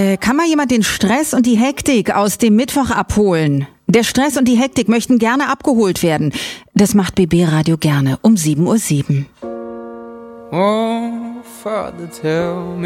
Kann mal jemand den Stress und die Hektik aus dem Mittwoch abholen? Der Stress und die Hektik möchten gerne abgeholt werden. Das macht BB Radio gerne um 7:07 Uhr. Oh, Father, tell me